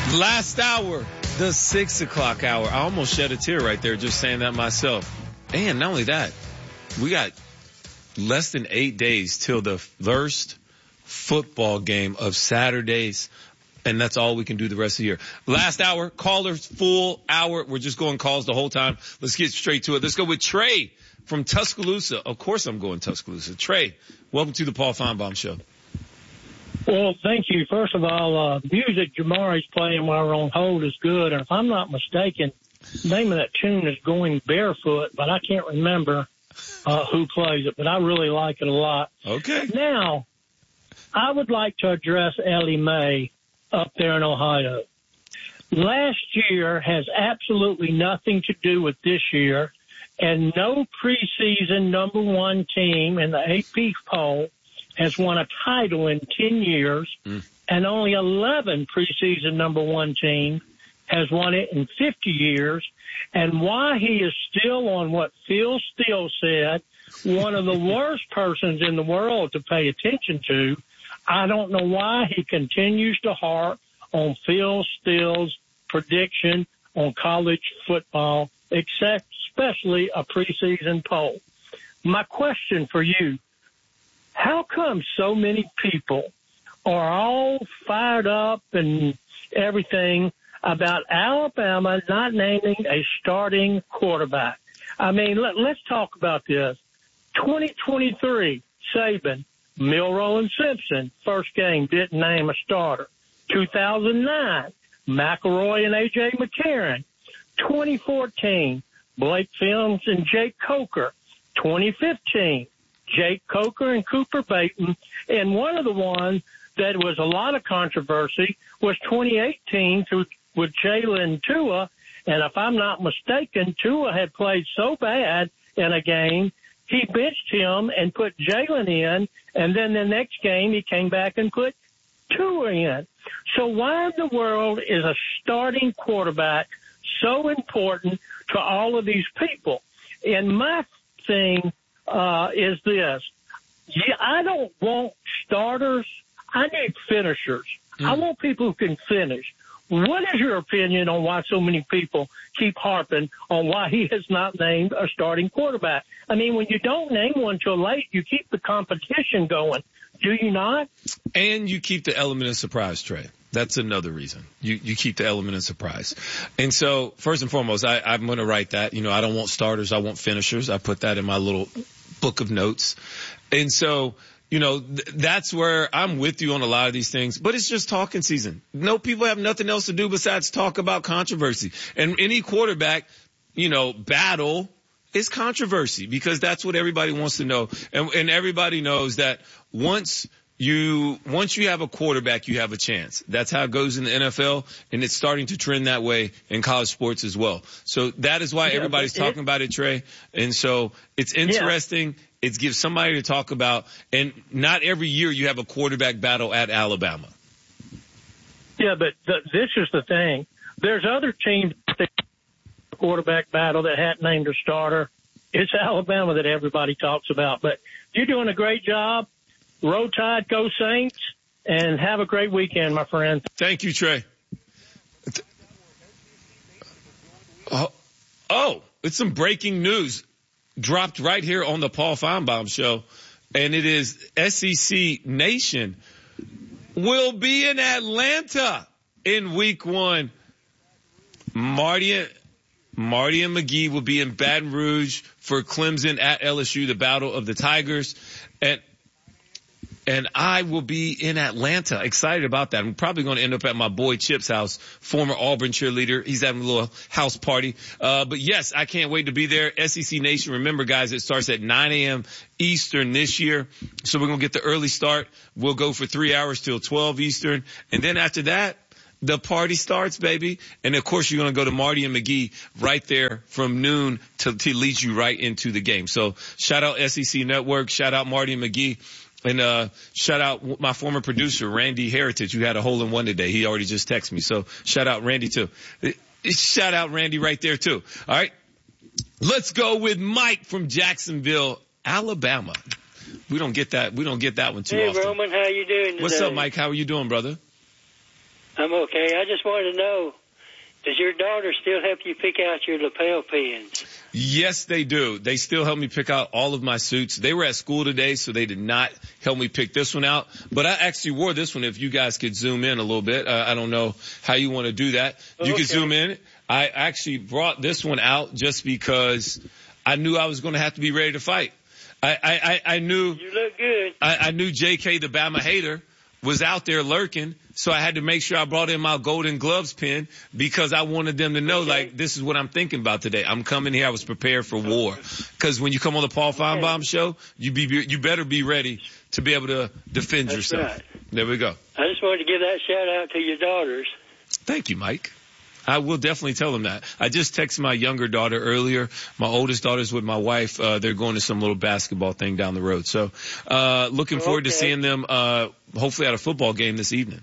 Last hour, the 6 o'clock hour. I almost shed a tear right there just saying that myself. And not only that, we got less than 8 days till the first football game of Saturdays. And that's all we can do the rest of the year. Last hour, callers, full hour. We're just going calls the whole time. Let's get straight to it. Let's go with Trey from Tuscaloosa. Of course I'm going Tuscaloosa. Trey, welcome to the Paul Feinbaum Show. Well, thank you. First of all, music Jamari's playing while we're on hold is good. And if I'm not mistaken, the name of that tune is Going Barefoot, but I can't remember who plays it. But I really like it a lot. Okay. Now, I would like to address Ellie Mae up there in Ohio. Last year has absolutely nothing to do with this year, and no preseason number one team in the AP poll has won a title in 10 years, and only 11 preseason number one team has won it in 50 years. And why he is still on what Phil Steele said, one of the worst persons in the world to pay attention to, I don't know why he continues to harp on Phil Steele's prediction on college football, especially a preseason poll. My question for you, how come so many people are all fired up and everything about Alabama not naming a starting quarterback? I mean, let's talk about this. 2023, Saban, Milroe and Simpson, first game, didn't name a starter. 2009, McElroy and A.J. McCarron. 2014, Blake Films and Jake Coker. 2015, Jake Coker and Cooper Baton. And one of the ones that was a lot of controversy was 2018 with Jalen Tua. And if I'm not mistaken, Tua had played so bad in a game, he benched him and put Jalen in, and then the next game he came back and put Tua in. So why in the world is a starting quarterback so important to all of these people? And my thing is this. Yeah, I don't want starters. I need finishers. I want people who can finish. What is your opinion on why so many people keep harping on why he has not named a starting quarterback? I mean, when you don't name one till late, you keep the competition going. Do you not? And you keep the element of surprise, Trey. That's another reason. You keep the element of surprise. And so, first and foremost, I'm going to write that. You know, I don't want starters. I want finishers. I put that in my little book of notes. And so, you know, that's where I'm with you on a lot of these things, but it's just talking season. No, people have nothing else to do besides talk about controversy. And any quarterback, you know, battle is controversy because that's what everybody wants to know. And everybody knows that once you have a quarterback, you have a chance. That's how it goes in the NFL, and it's starting to trend that way in college sports as well. So that is why everybody's talking about it, Trey. And so it's interesting. Yeah. It gives somebody to talk about, and not every year you have a quarterback battle at Alabama. Yeah, but this is the thing. There's other teams that quarterback battle that hadn't named a starter. It's Alabama that everybody talks about. But you're doing a great job. Roll Tide, go Saints, and have a great weekend, my friend. Thank you, Trey. Oh, it's some breaking news. Dropped right here on the Paul Feinbaum Show, and it is SEC Nation will be in Atlanta in week 1. Marty and McGee will be in Baton Rouge for Clemson at LSU, the Battle of the Tigers, and I will be in Atlanta. Excited about that. I'm probably going to end up at my boy Chip's house, former Auburn cheerleader. He's having a little house party. But yes, I can't wait to be there. SEC Nation. Remember, guys, it starts at 9 a.m. Eastern this year. So we're going to get the early start. We'll go for 3 hours till 12 Eastern. And then after that, the party starts, baby. And of course, you're going to go to Marty and McGee right there from noon to lead you right into the game. So shout out SEC Network. Shout out Marty and McGee. And shout out my former producer, Randy Heritage, who had a hole-in-one today. He already just texted me. So shout out Randy, too. Shout out Randy right there, too. All right. Let's go with Mike from Jacksonville, Alabama. We don't get that one too often. Hey, Roman, how you doing today? What's up, Mike? How are you doing, brother? I'm okay. I just wanted to know, does your daughter still help you pick out your lapel pins? Yes, they do. They still help me pick out all of my suits. They were at school today, so they did not help me pick this one out. But I actually wore this one. If you guys could zoom in a little bit, I don't know how you want to do that. You can zoom in. I actually brought this one out just because I knew I was going to have to be ready to fight. I knew. You look good. I knew JK, the Bama hater, was out there lurking, so I had to make sure I brought in my Golden Gloves pin because I wanted them to know, like, this is what I'm thinking about today. I'm coming here. I was prepared for war. Because when you come on the Paul Feinbaum show, you better be ready to be able to defend yourself. Right. There we go. I just wanted to give that shout out to your daughters. Thank you, Mike. I will definitely tell them that. I just texted my younger daughter earlier. My oldest daughter's with my wife. They're going to some little basketball thing down the road. So, looking forward to seeing them, hopefully at a football game this evening.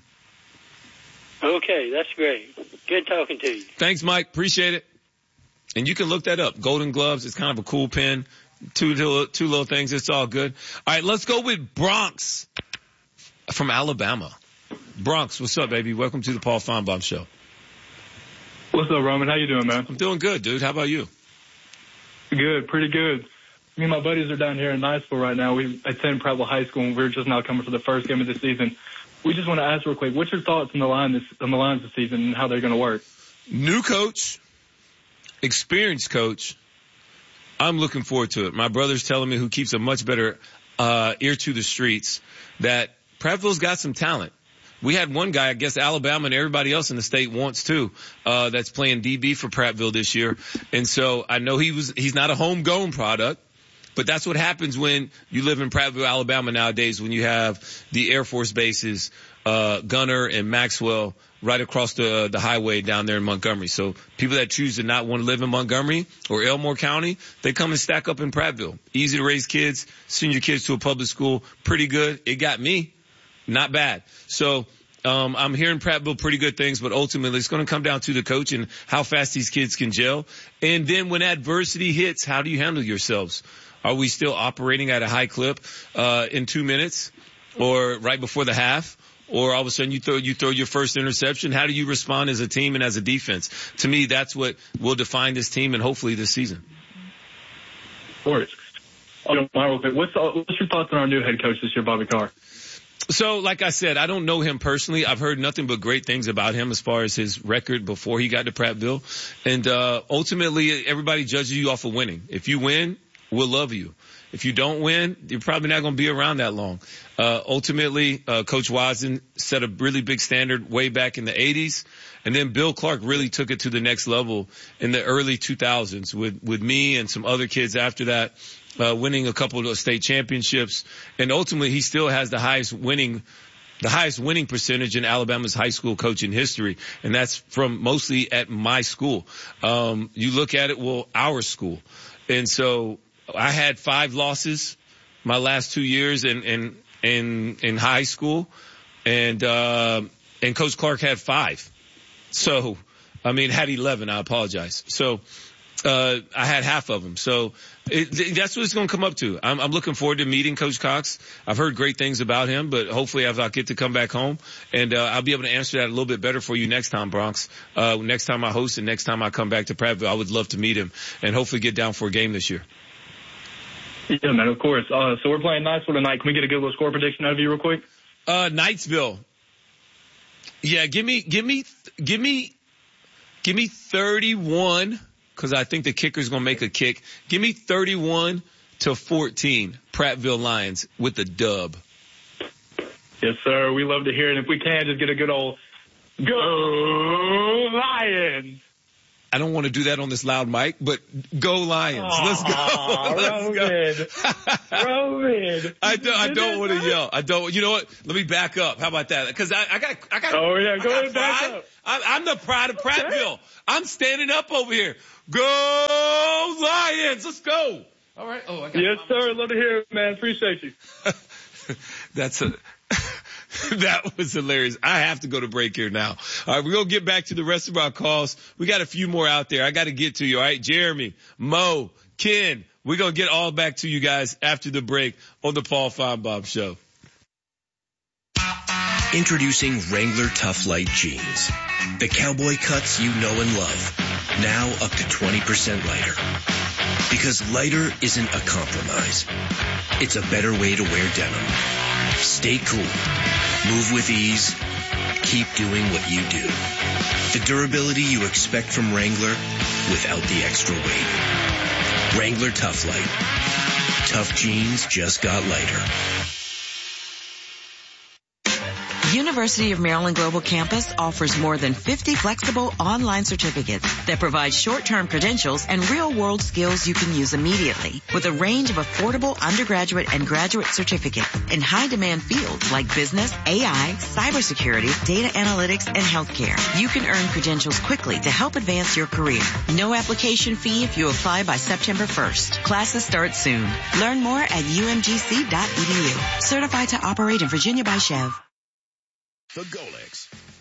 Okay, that's great. Good talking to you. Thanks, Mike. Appreciate it. And you can look that up. Golden Gloves. It's kind of a cool pin. Two little things. It's all good. All right, let's go with Bronx from Alabama. Bronx, what's up, baby? Welcome to the Paul Feinbaum Show. What's up, Roman? How you doing, man? I'm doing good, dude. How about you? Good, pretty good. Me and my buddies are down here in Niceville right now. We attend Prattville High School, and we're just now coming for the first game of the season. We just want to ask real quick, what's your thoughts on the lines this season and how they're going to work? New coach, experienced coach. I'm looking forward to it. My brother's telling me, who keeps a much better ear to the streets, that Prattville's got some talent. We had one guy, I guess Alabama and everybody else in the state wants too, that's playing DB for Prattville this year. And so I know he's not a homegrown product, but that's what happens when you live in Prattville, Alabama nowadays, when you have the Air Force bases, Gunner and Maxwell right across the highway down there in Montgomery. So people that choose to not want to live in Montgomery or Elmore County, they come and stack up in Prattville. Easy to raise kids, send your kids to a public school, pretty good. It got me. Not bad. So, I'm hearing Prattville pretty good things, but ultimately it's going to come down to the coach and how fast these kids can gel. And then when adversity hits, how do you handle yourselves? Are we still operating at a high clip, in 2 minutes or right before the half? Or all of a sudden you throw your first interception? How do you respond as a team and as a defense? To me, that's what will define this team and hopefully this season. Of course. What's your thoughts on our new head coach this year, Bobby Carr? So, like I said, I don't know him personally. I've heard nothing but great things about him as far as his record before he got to Prattville. And ultimately, everybody judges you off of winning. If you win, we'll love you. If you don't win, you're probably not going to be around that long. Ultimately, Coach Watson set a really big standard way back in the 80s. And then Bill Clark really took it to the next level in the early 2000s with me and some other kids after that. Winning a couple of state championships, and ultimately he still has the highest winning percentage in Alabama's high school coaching history, and that's from mostly at my school. You look at it, our school, and so I had 5 losses my last 2 years in high school, and Coach Clark had 5. So, had 11. I apologize. So. I had half of them. So that's what it's going to come up to. I'm looking forward to meeting Coach Cox. I've heard great things about him, but hopefully I'll get to come back home and, I'll be able to answer that a little bit better for you next time, Bronx. Next time I host and next time I come back to Prattville, I would love to meet him and hopefully get down for a game this year. Yeah, man, of course. So we're playing Niceville tonight. Can we get a good little score prediction out of you real quick? Knightsville. Yeah, give me 31. Because I think the kicker's going to make a kick. Give me 31-14, Prattville Lions with the dub. Yes, sir. We love to hear it. If we can, just get a good old go Lions. I don't want to do that on this loud mic, but go Lions. Let's go. Roman. I don't want to yell. You know what? Let me back up. How about that? Because I got. Oh yeah, go ahead and back up. I'm the pride of Prattville. I'm standing up over here. Go Lions. Let's go. All right. Oh, yes, sir. Love to hear it, man. Appreciate you. That was hilarious. I have to go to break here now. All right, we're going to get back to the rest of our calls. We got a few more out there. I got to get to you, all right? Jeremy, Mo, Ken, we're going to get all back to you guys after the break on the Paul Feinbaum Show. Introducing Wrangler Tough Light Jeans. The cowboy cuts you know and love. Now up to 20% lighter. Because lighter isn't a compromise. It's a better way to wear denim. Stay cool. Move with ease. Keep doing what you do. The durability you expect from Wrangler without the extra weight. Wrangler Tough Light. Tough jeans just got lighter. University of Maryland Global Campus offers more than 50 flexible online certificates that provide short-term credentials and real-world skills you can use immediately, with a range of affordable undergraduate and graduate certificates in high-demand fields like business, AI, cybersecurity, data analytics, and healthcare. You can earn credentials quickly to help advance your career. No application fee if you apply by September 1st. Classes start soon. Learn more at umgc.edu. Certified to operate in Virginia by Chev. The Golex